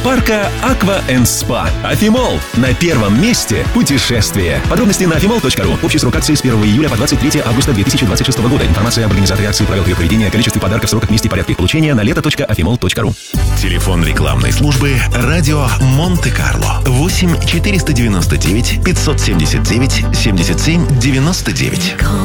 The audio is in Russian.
парка Aqua & Spa. Афимолл. На первом месте путешествие. Подробности на afimall.ru. Общий срок акции с 1 июля по 23 августа 2026 года. Информация об организаторе акции, правилах ее проведения, количестве подарков, сроках, месте и порядке их получения на лето.afimall.ru. Телефон рекламной службы «Радио Монте-Карло». 8 499 579 77 99.